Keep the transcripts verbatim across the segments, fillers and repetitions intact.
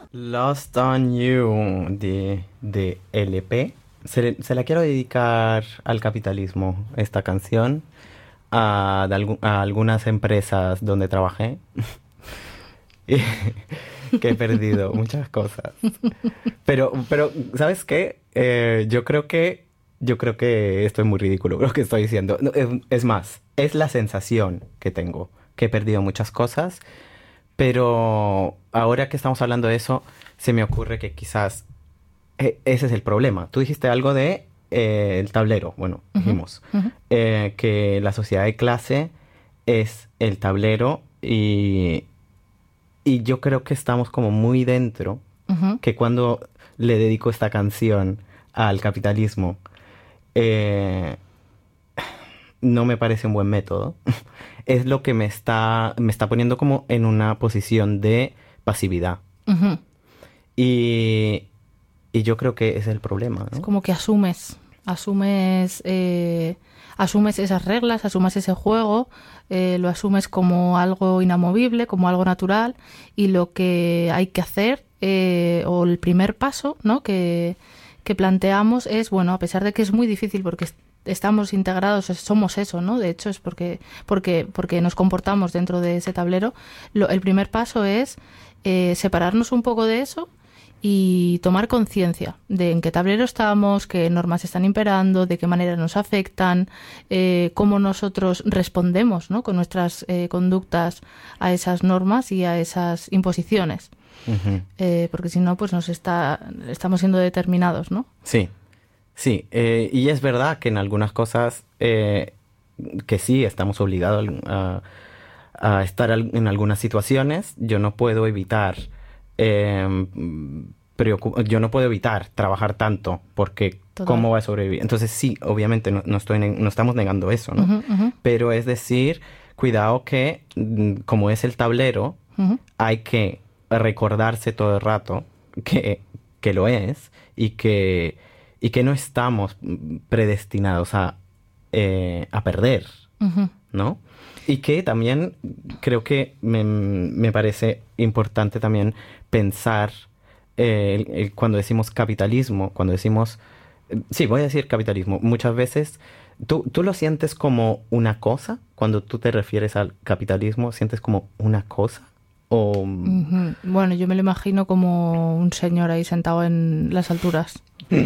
Lost on You de, de L P. Se, le- se la quiero dedicar al capitalismo, esta canción, a, de algu- a algunas empresas donde trabajé, y que he perdido muchas cosas. Pero, pero ¿sabes qué? Eh, yo creo que, yo creo que esto es muy ridículo lo que estoy diciendo. No, es, es más, es la sensación que tengo, que he perdido muchas cosas, pero ahora que estamos hablando de eso, se me ocurre que quizás e- ese es el problema. Tú dijiste algo de eh, el tablero. Bueno, Ujú, dijimos ujú. eh, que la sociedad de clase es el tablero y, y yo creo que estamos como muy dentro, Ujú. que cuando le dedico esta canción al capitalismo, eh, no me parece un buen método. Es lo que me está, me está poniendo como en una posición de pasividad. Ujú. Y, y yo creo que ese es el problema, Es ¿no? como que asumes, asumes, eh, asumes esas reglas, asumes ese juego, eh, lo asumes como algo inamovible, como algo natural, y lo que hay que hacer, eh, o el primer paso, ¿no? que, que planteamos es, bueno, a pesar de que es muy difícil porque est- estamos integrados, es- somos eso, ¿no? De hecho, es porque, porque, porque nos comportamos dentro de ese tablero. Lo- el primer paso es eh, separarnos un poco de eso y tomar conciencia de en qué tablero estamos, qué normas están imperando, de qué manera nos afectan, eh, cómo nosotros respondemos, ¿no? con nuestras eh, conductas a esas normas y a esas imposiciones. Ujú. Eh, porque si no, pues nos está, estamos siendo determinados, ¿no? Sí, sí. Eh, y es verdad que en algunas cosas eh, que sí estamos obligados a, a estar al- en algunas situaciones. Yo no puedo evitar eh, preocu- yo no puedo evitar trabajar tanto porque Total. ¿cómo voy a sobrevivir? Entonces sí, obviamente no, no estoy ne- no estamos negando eso, ¿no? Ujú, ujú, Pero es decir, cuidado que mm, como es el tablero, ujú. hay que recordarse todo el rato que, que lo es y que, y que no estamos mm, predestinados a, eh, a perder, Ujú. ¿no? Y que también creo que me, me parece importante también pensar eh, el- el- cuando decimos capitalismo, cuando decimos, eh, sí, voy a decir capitalismo, muchas veces tú, tú lo sientes como una cosa, cuando tú te refieres al capitalismo, sientes como una cosa o... Ujú. Bueno, yo me lo imagino como un señor ahí sentado en las alturas.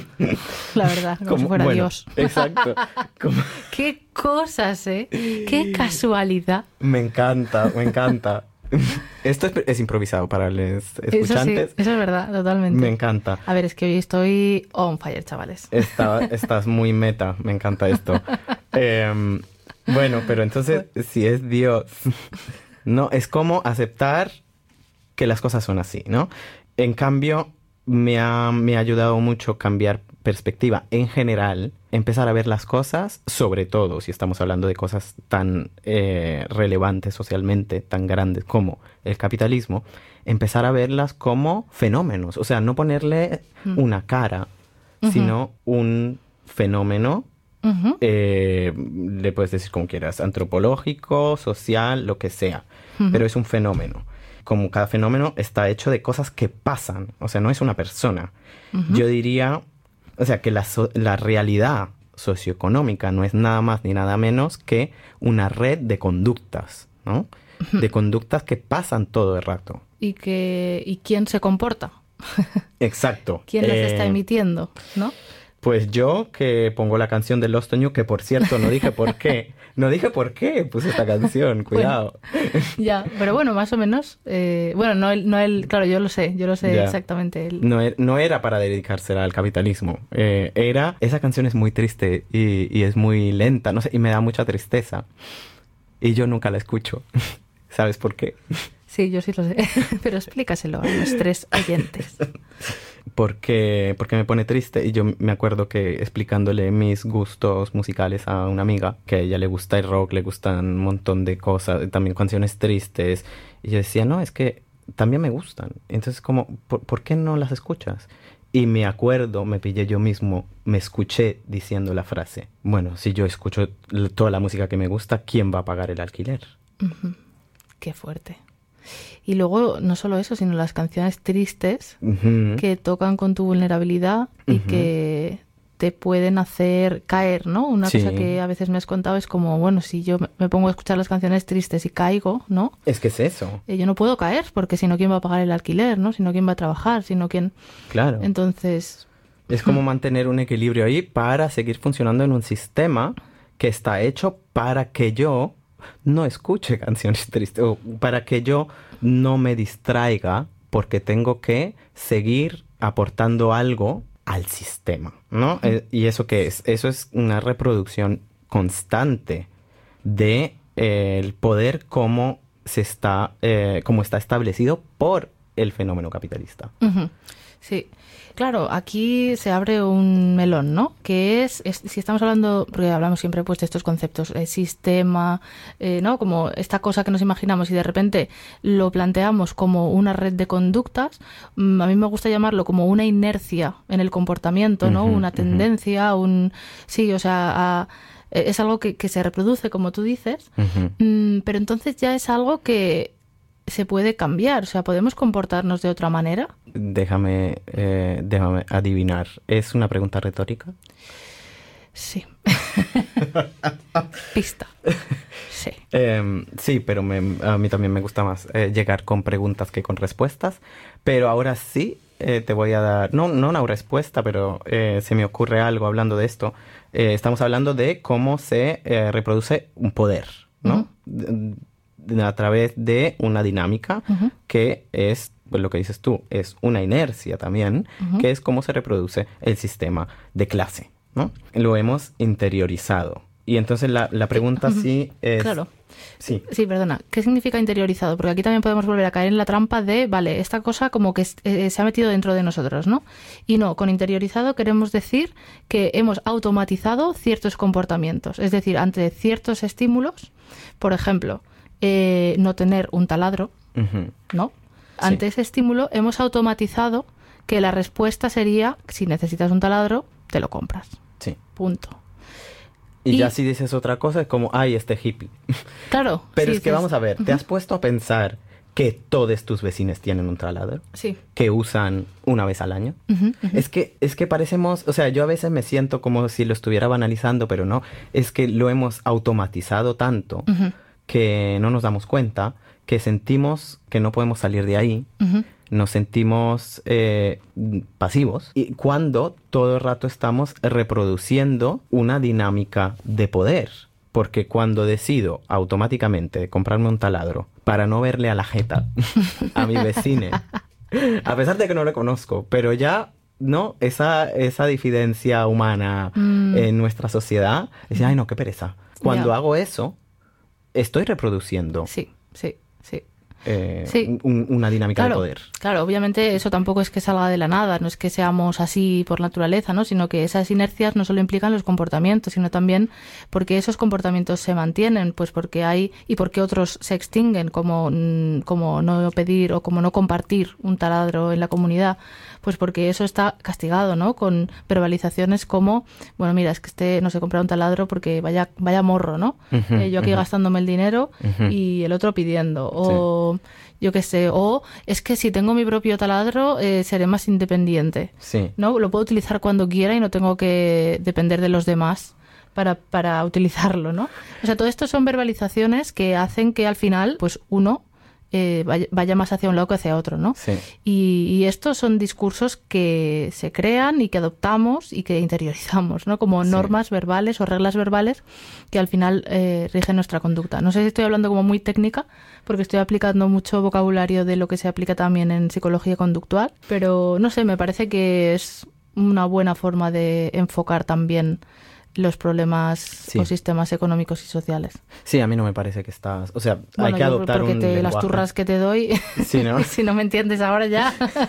La verdad, como, si como- fuera bueno, Dios. exacto. Como- Qué cosas, ¿eh? Qué casualidad. me encanta, me encanta. Esto es, es improvisado para los Eso sí, escuchantes. eso es verdad, totalmente. Me encanta. A ver, es que hoy estoy on fire, chavales. Está, estás muy meta, me encanta esto. Em, bueno, pero entonces, si es Dios, no, es como aceptar que las cosas son así, ¿no? En cambio, me ha, me ha ayudado mucho cambiar perspectiva en general, empezar a ver las cosas, sobre todo si estamos hablando de cosas tan eh, relevantes socialmente, tan grandes como el capitalismo, empezar a verlas como fenómenos, o sea, no ponerle Mm. una cara, Ujú. sino un fenómeno, Ujú, eh, le puedes decir como quieras, antropológico, social, lo que sea, ujú. pero es un fenómeno. Como cada fenómeno está hecho de cosas que pasan, o sea, no es una persona. Ujú. Yo diría, o sea, que la, so- la realidad socioeconómica no es nada más ni nada menos que una red de conductas, ¿no? De conductas que pasan todo el rato. Y que y quién se comporta, Exacto. quién las Eh, está emitiendo, ¿no? Pues yo que pongo la canción de Lost on You, que por cierto no dije por qué. No dije por qué puse esta canción, cuidado. Ya, pero bueno, más o menos. eh, bueno, no el, no el, claro, yo lo sé, yo lo sé Ya. exactamente. el- No, er- no era para dedicársela al capitalismo. Eh, era... Esa canción es muy triste y, y es muy lenta, no sé, y me da mucha tristeza. Y yo nunca la escucho. ¿Sabes por qué? Sí, yo sí lo sé, pero explícaselo a los tres oyentes. Porque, porque me pone triste y yo me acuerdo que explicándole mis gustos musicales a una amiga, que a ella le gusta el rock, le gustan un montón de cosas, también canciones tristes, y yo decía, no, es que también me gustan, entonces como, ¿por, por qué no las escuchas? Y me acuerdo, me pillé yo mismo, me escuché diciendo la frase, bueno, si yo escucho l- toda la música que me gusta, ¿quién va a pagar el alquiler? Ujú. Qué fuerte. Y luego, no solo eso, sino las canciones tristes Ujú. que tocan con tu vulnerabilidad y Ujú. que te pueden hacer caer, ¿no? Una Sí. cosa que a veces me has contado es como, bueno, si yo me- me pongo a escuchar las canciones tristes y caigo, ¿no? Es que es eso, Eh, yo no puedo caer, porque si no, ¿quién va a pagar el alquiler, ¿no? Si no, ¿quién va a trabajar? Si no, ¿quién...? claro. Entonces, Es como mantener un equilibrio ahí para seguir funcionando en un sistema que está hecho para que yo no escuche canciones tristes o para que yo no me distraiga porque tengo que seguir aportando algo al sistema, ¿no? Eh, ¿Y eso qué es? Eso es una reproducción constante de eh, el poder como se está, eh, como está establecido por el fenómeno capitalista. ujú, sí. Claro, aquí se abre un melón, ¿no? Que es, es- si estamos hablando, porque hablamos siempre pues de estos conceptos, eh, sistema, eh, ¿no? Como esta cosa que nos imaginamos y de repente lo planteamos como una red de conductas, mm, a mí me gusta llamarlo como una inercia en el comportamiento, ¿no? Ujú, Una ujú. tendencia, un... Sí, o sea, a- eh, es algo que, que se reproduce, como tú dices, Ujú. mm, pero entonces ya es algo que se puede cambiar, o sea, podemos comportarnos de otra manera. Déjame, eh, déjame adivinar. ¿Es una pregunta retórica? Sí. Pista. Sí. Em, sí, pero me- a mí también me gusta más eh, llegar con preguntas que con respuestas. Pero ahora sí eh, te voy a dar, no, no una respuesta, pero eh, se me ocurre algo hablando de esto. Eh, estamos hablando de cómo se eh, reproduce un poder, ¿no? De- de- a través de una dinámica Ujú. que es, pues lo que dices tú, es una inercia también, Ujú. que es cómo se reproduce el sistema de clase, ¿no? Lo hemos interiorizado. Y entonces la, la pregunta sí es... Claro. Sí. Sí, perdona. ¿Qué significa interiorizado? Porque aquí también podemos volver a caer en la trampa de, vale, esta cosa como que es- eh, se ha metido dentro de nosotros, ¿no? Y no, con interiorizado queremos decir que hemos automatizado ciertos comportamientos. Es decir, ante ciertos estímulos, por ejemplo, eh, no tener un taladro, Ujú. ¿no? Sí. Ante ese estímulo hemos automatizado que la respuesta sería, si necesitas un taladro, te lo compras. Sí. Punto. Y, Y- ya si dices otra cosa es como, ay, este hippie. Claro. Pero sí, es que dices- vamos a ver, ¿te Ujú. has puesto a pensar que todos tus vecinos tienen un taladro? Sí. Que usan una vez al año. Ujú, ujú. Es que, es que parecemos, o sea, yo a veces me siento como si lo estuviera banalizando, pero no, es que lo hemos automatizado tanto Ujú, que no nos damos cuenta, que sentimos que no podemos salir de ahí, ujú. nos sentimos eh, pasivos y cuando todo el rato estamos reproduciendo una dinámica de poder. Porque cuando decido automáticamente comprarme un taladro para no verle a la jeta a mi vecine, a pesar de que no lo conozco, pero ya, ¿no? Esa, esa difidencia humana Mm. en nuestra sociedad, dice, ay, no, qué pereza. Cuando Ya. hago eso, estoy reproduciendo Sí, sí, sí. eh, Sí. un- una dinámica Claro, de poder. claro, obviamente eso tampoco es que salga de la nada, no es que seamos así por naturaleza, ¿no? Sino que esas inercias no solo implican los comportamientos, sino también porque esos comportamientos se mantienen, pues porque hay y porque otros se extinguen, como, mm, como no pedir o como no compartir un taladro en la comunidad, pues porque eso está castigado, ¿no? Con verbalizaciones como, bueno, mira, es que este no se compra un taladro porque vaya vaya morro, ¿no? Ujú, Eh, yo aquí ujú. gastándome el dinero Ujú. y el otro pidiendo, o yo qué sé, o es que si tengo mi propio taladro eh, seré más independiente, Sí. ¿no? Lo puedo utilizar cuando quiera y no tengo que depender de los demás para, para utilizarlo, ¿no? O sea, todo esto son verbalizaciones que hacen que al final, pues uno eh, vaya, vaya más hacia un lado que hacia otro, ¿no? Sí. Y, y estos son discursos que se crean y que adoptamos y que interiorizamos, ¿no? Como Sí. normas verbales o reglas verbales que al final eh, rigen nuestra conducta. No sé si estoy hablando como muy técnica, porque estoy aplicando mucho vocabulario de lo que se aplica también en psicología conductual, pero no sé, me parece que es una buena forma de enfocar también los problemas Sí. o sistemas económicos y sociales. Sí, a mí no me parece que estás... O sea, hay Bueno, que yo adoptar porque un te, las lenguaje. turras que te doy, Sí, ¿no? si no me entiendes ahora ya.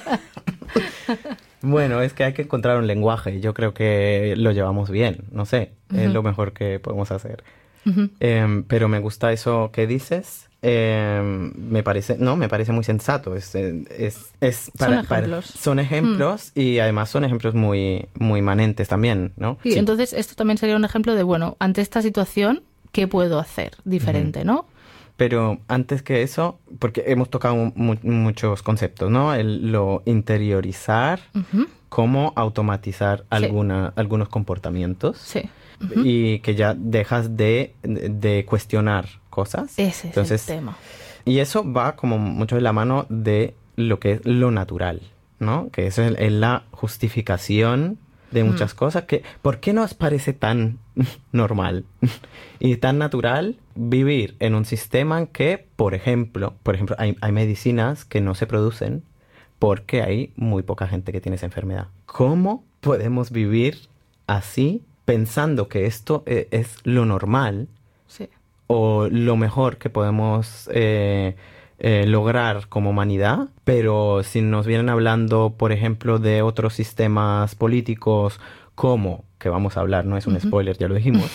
Bueno, es que hay que encontrar un lenguaje. Yo creo que lo llevamos bien. No sé, es Ujú. lo mejor que podemos hacer. Ujú. Em, pero me gusta eso que dices. Em, me parece, no, me parece muy sensato. Es, eh, es, es para, Son para- ejemplos. son ejemplos y además son ejemplos muy, muy manentes también, ¿no? Sí, entonces esto también sería un ejemplo de, bueno, ante esta situación, ¿qué puedo hacer diferente, no? Pero antes que eso, porque hemos tocado mu- muchos conceptos, ¿no? El, lo interiorizar, Ujú. cómo automatizar alguna, algunos comportamientos Sí. Ujú. y que ya dejas de, de cuestionar cosas. Ese es Entonces, el tema. y eso va como mucho de la mano de lo que es lo natural, ¿no? Que eso es, es la justificación de muchas Mm. cosas que, ¿por qué nos parece tan normal y tan natural vivir en un sistema en que, por ejemplo, por ejemplo, hay, hay medicinas que no se producen porque hay muy poca gente que tiene esa enfermedad? ¿Cómo podemos vivir así pensando que esto eh, es lo normal Sí. o lo mejor que podemos eh, eh, lograr como humanidad? Pero si nos vienen hablando, por ejemplo, de otros sistemas políticos, como, que vamos a hablar, no es un Ujú. spoiler, ya lo dijimos,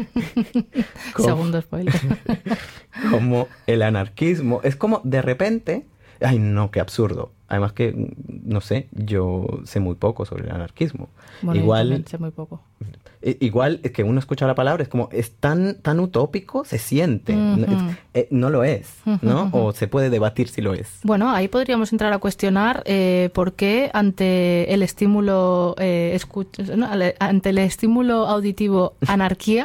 como, Segundo spoiler. como el anarquismo, es como de repente, ay no, qué absurdo. Además que, no sé, yo sé muy poco sobre el anarquismo. Bueno, yo Igual, también sé muy poco. I- Igual es que uno escucha la palabra, es como, es tan, tan utópico, se siente. No, es- Ujú. eh, no lo es, ¿no? Ujú, ujú. O se puede debatir si lo es. Bueno, ahí podríamos entrar a cuestionar eh, por qué ante el estímulo eh, escu- no, ale- ante el estímulo auditivo anarquía,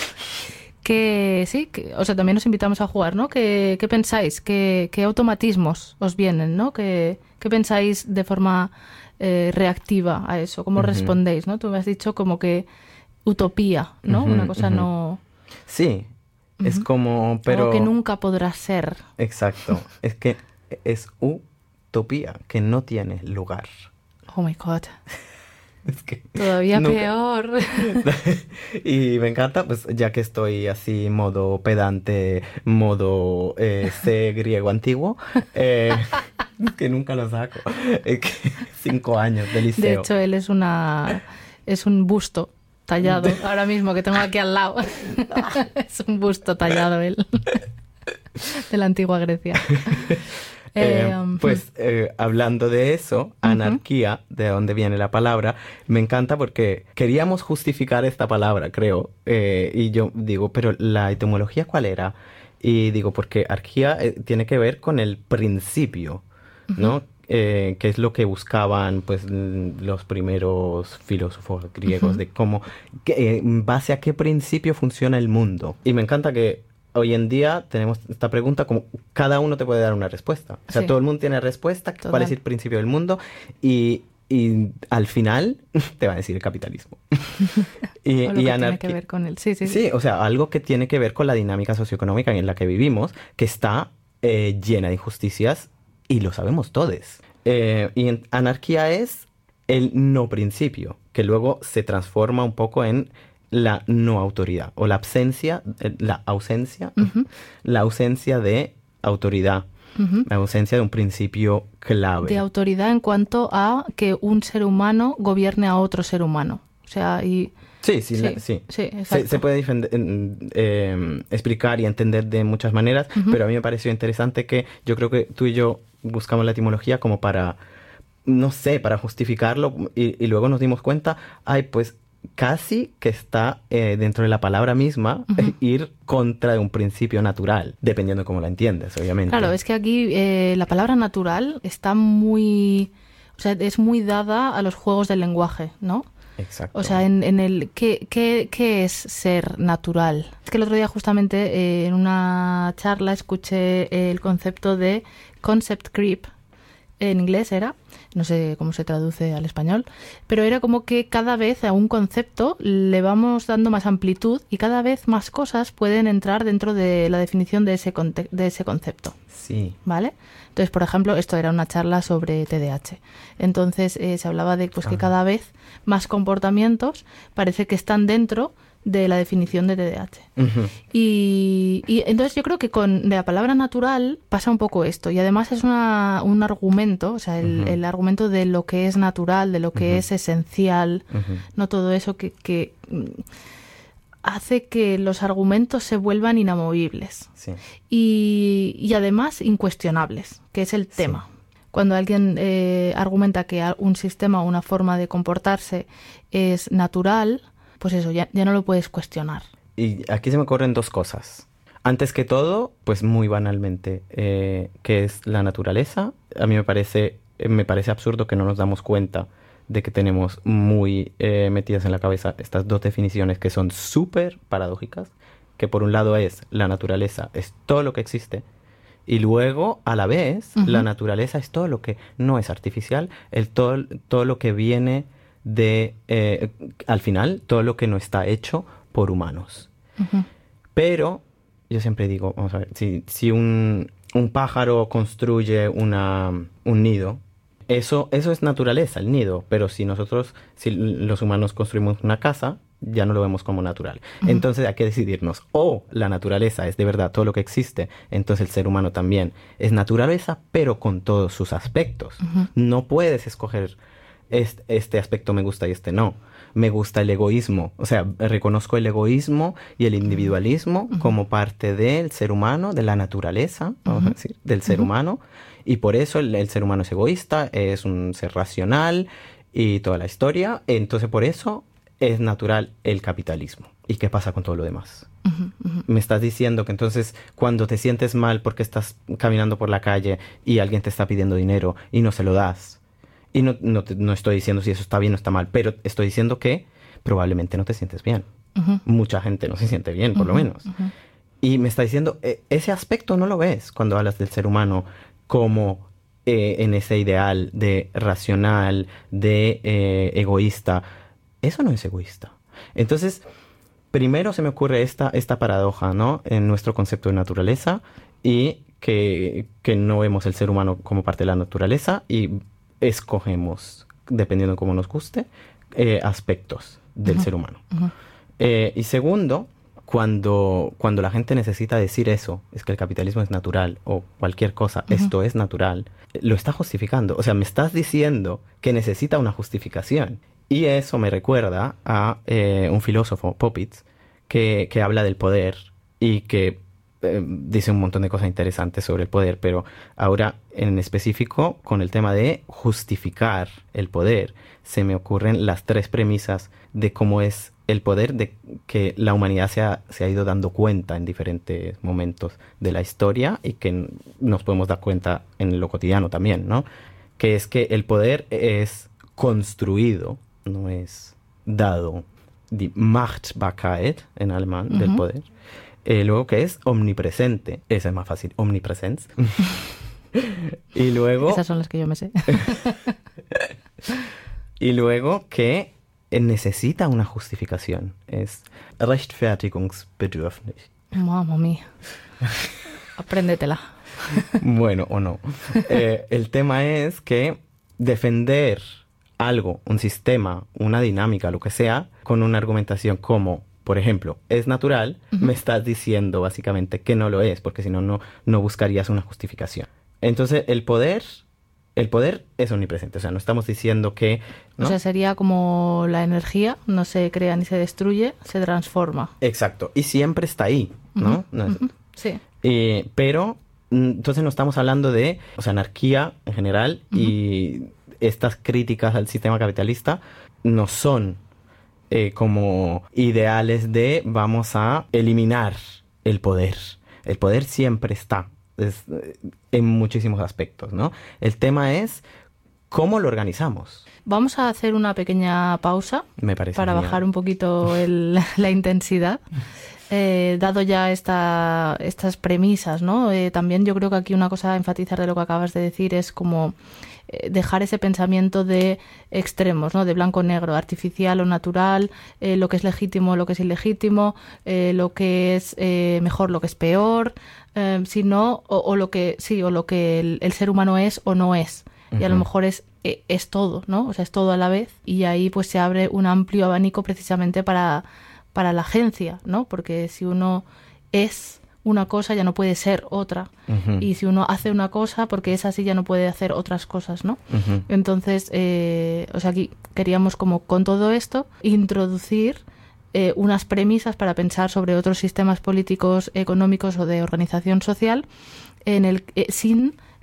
que sí, que, o sea, también nos invitamos a jugar, ¿no? ¿Qué, qué pensáis? ¿Qué, qué automatismos os vienen, ¿no? ¿Qué, qué pensáis de forma eh, reactiva a eso? ¿Cómo Ujú. respondéis, ¿no? Tú me has dicho como que utopía, ¿no? Ujú, Una cosa ujú. no... Sí, es Ujú. como, pero... Algo que nunca podrá ser. Exacto, es que es utopía, que no tiene lugar. Oh my God. Es que Todavía nunca- peor. Y me encanta, pues ya que estoy así, modo pedante, modo eh, C griego antiguo, eh, que nunca lo saco. Eh, que cinco años de De liceo. hecho, él es una es un busto tallado ahora mismo que tengo aquí al lado. Es un busto tallado él de la antigua Grecia. Eh, Eh, um, pues eh, hablando de eso, anarquía, de dónde viene la palabra, me encanta porque queríamos justificar esta palabra, creo, eh, y yo digo, pero ¿la etimología cuál era? Y digo, porque arquía eh, tiene que ver con el principio, ¿no? Eh, que es lo que buscaban pues l- los primeros filósofos griegos, Ujú. de cómo, que, eh, en base a qué principio funciona el mundo. Y me encanta que hoy en día tenemos esta pregunta como cada uno te puede dar una respuesta. O sea, Sí. todo el mundo tiene respuesta, cuál Total. es el principio del mundo y, y al final te va a decir el capitalismo. y o lo que tiene anarqui- que ver con él. Sí, sí, Sí, o sea, algo que tiene que ver con la dinámica socioeconómica en la que vivimos, que está eh, llena de injusticias y lo sabemos todos. Eh, y en- anarquía es el no principio, que luego se transforma un poco en la no autoridad o la ausencia, eh, la ausencia, Ujú. la ausencia de autoridad, Ujú. la ausencia de un principio clave. De autoridad en cuanto a que un ser humano gobierne a otro ser humano. O sea, y Sí, sí, Sí, la- sí. sí, Se, exacto. se puede difend- en- eh, explicar y entender de muchas maneras, Ujú. pero a mí me pareció interesante que yo creo que tú y yo buscamos la etimología como para, no sé, para justificarlo y, y luego nos dimos cuenta, ay, pues casi que está eh, dentro de la palabra misma Ujú. ir contra de un principio natural, dependiendo de cómo la entiendes, obviamente. Claro, es que aquí eh, la palabra natural está muy... O sea, es muy dada a los juegos del lenguaje, ¿no? Exacto. O sea, en, en el ¿qué, qué, qué es ser natural? Es que el otro día justamente eh, en una charla escuché el concepto de concept creep, en inglés era, no sé cómo se traduce al español, pero era como que cada vez a un concepto le vamos dando más amplitud y cada vez más cosas pueden entrar dentro de la definición de ese, conte- de ese concepto. Sí. ¿Vale? Entonces, por ejemplo, esto era una charla sobre T D A H. Entonces, eh, se hablaba de pues, que Ah. cada vez más comportamientos parece que están dentro de la definición de T D A H. Ujú. Y, y entonces yo creo que con la palabra natural pasa un poco esto. Y además es una, un argumento, o sea, el, Ujú. el argumento de lo que es natural, de lo que Ujú. es esencial, Ujú. no todo eso que, que mm, hace que los argumentos se vuelvan inamovibles Sí. y, y además incuestionables, que es el Sí. tema. Cuando alguien eh, argumenta que a- un sistema o una forma de comportarse es natural, pues eso, ya, ya no lo puedes cuestionar. Y aquí se me ocurren dos cosas. Antes que todo, pues muy banalmente, eh, ¿qué es la naturaleza? A mí me parece, me parece absurdo que no nos damos cuenta de que tenemos muy eh, metidas en la cabeza estas dos definiciones que son súper paradójicas, que por un lado es la naturaleza es todo lo que existe, y luego, a la vez, uh-huh. la naturaleza es todo lo que no es artificial, el todo, todo lo que viene de, eh, al final, todo lo que no está hecho por humanos. Uh-huh. Pero, yo siempre digo, vamos a ver, si, si un, un pájaro construye una, un nido, eso, eso es naturaleza, el nido, pero si nosotros, si los humanos construimos una casa, ya no lo vemos como natural. Uh-huh. Entonces hay que decidirnos, o la naturaleza es de verdad todo lo que existe, entonces el ser humano también es naturaleza, pero con todos sus aspectos. Uh-huh. No puedes escoger este, este aspecto me gusta y este no. Me gusta el egoísmo, o sea, reconozco el egoísmo y el individualismo uh-huh. como parte del ser humano, de la naturaleza, vamos uh-huh. a decir, del ser uh-huh. humano, y por eso el, el ser humano es egoísta, es un ser racional y toda la historia, entonces por eso es natural el capitalismo. ¿Y qué pasa con todo lo demás? Uh-huh, uh-huh. Me estás diciendo que entonces cuando te sientes mal porque estás caminando por la calle y alguien te está pidiendo dinero y no se lo das, y no, no, te, no estoy diciendo si eso está bien o está mal, pero estoy diciendo que probablemente no te sientes bien. Uh-huh. Mucha gente no se siente bien, por uh-huh, lo menos. Uh-huh. Y me está diciendo, eh, ese aspecto no lo ves cuando hablas del ser humano como eh, en ese ideal de racional, de eh, egoísta. Eso no es egoísta. Entonces, primero se me ocurre esta, esta paradoja, ¿no? En nuestro concepto de naturaleza y que, que no vemos el ser humano como parte de la naturaleza y escogemos, dependiendo de cómo nos guste, eh, aspectos del uh-huh. ser humano. Uh-huh. Eh, y segundo, cuando, cuando la gente necesita decir eso, es que el capitalismo es natural o cualquier cosa, uh-huh. esto es natural, lo está justificando. O sea, me estás diciendo que necesita una justificación. Y eso me recuerda a eh, un filósofo, Popitz, que, que habla del poder y que eh, dice un montón de cosas interesantes sobre el poder, pero ahora en específico con el tema de justificar el poder, se me ocurren las tres premisas de cómo es el poder, de que la humanidad se ha, se ha ido dando cuenta en diferentes momentos de la historia y que nos podemos dar cuenta en lo cotidiano también, ¿no? Que es que el poder es construido, no es dado, die Machtbarkeit en alemán, uh-huh. del poder. Eh, luego que es omnipresente, esa es más fácil, omnipresenz. Y luego... Esas son las que yo me sé. Y luego que necesita una justificación, es rechtfertigungsbedürftig. Mamma mía. Apréndetela. Bueno, o no. Eh, el tema es que defender algo, un sistema, una dinámica, lo que sea, con una argumentación como, por ejemplo, es natural, uh-huh. me estás diciendo básicamente que no lo es, porque si no, no, no buscarías una justificación. Entonces, el poder, el poder es omnipresente, o sea, no estamos diciendo que... ¿no? O sea, sería como la energía, no se crea ni se destruye, se transforma. Exacto, y siempre está ahí, ¿no? Uh-huh. no es... uh-huh. Sí. Eh, pero, entonces no estamos hablando de, o sea, anarquía en general, uh-huh. y estas críticas al sistema capitalista no son eh, como ideales de vamos a eliminar el poder. El poder siempre está es, en muchísimos aspectos, ¿no? El tema es cómo lo organizamos. Vamos a hacer una pequeña pausa. Me parece para genial. Bajar un poquito el, la intensidad. Eh, dado ya esta, estas premisas, ¿no? Eh, también yo creo que aquí una cosa a enfatizar de lo que acabas de decir es como eh, dejar ese pensamiento de extremos, ¿no? De blanco-negro, artificial o natural, eh, lo que es legítimo, lo que es ilegítimo, eh, lo que es eh, mejor, lo que es peor, eh, sino, o, o lo que sí, o lo que el, el ser humano es o no es. Uh-huh. Y a lo mejor es, es todo, ¿no? O sea, es todo a la vez. Y ahí pues se abre un amplio abanico precisamente para... para la agencia, ¿no? Porque si uno es una cosa ya no puede ser otra. Uh-huh. Y si uno hace una cosa, porque es así, ya no puede hacer otras cosas, ¿no? Uh-huh. Entonces, eh, o sea, aquí queríamos como con todo esto introducir eh, unas premisas para pensar sobre otros sistemas políticos, económicos o de organización social en el eh, sin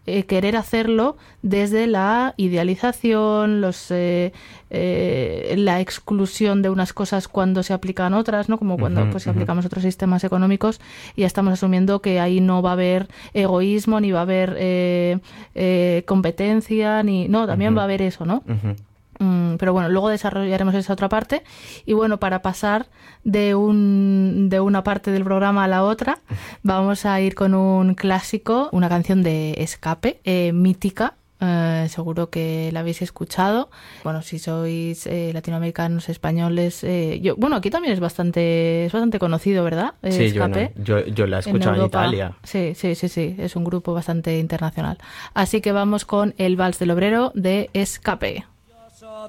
eh, querer hacerlo desde la idealización, los eh, eh, la exclusión de unas cosas cuando se aplican otras, ¿no? Como cuando Ujú, pues ujú. aplicamos otros sistemas económicos y ya estamos asumiendo que ahí no va a haber egoísmo, ni va a haber eh, eh, competencia, ni no, también Ujú. va a haber eso, ¿no? Ujú. Mm, pero bueno, luego desarrollaremos esa otra parte. Y bueno, para pasar de un de una parte del programa a la otra, vamos a ir con un clásico, una canción de Escape, eh, mítica. Eh, seguro que la habéis escuchado. Bueno, si sois eh, latinoamericanos, españoles, eh, yo, bueno, aquí también es bastante, es bastante conocido, ¿verdad? Eh, Sí, yo, Escape. no, yo, yo la he En escuchado en, Europa. Italia. Sí, sí, sí, sí. Es un grupo bastante internacional. Así que vamos con el Vals del Obrero de Escape.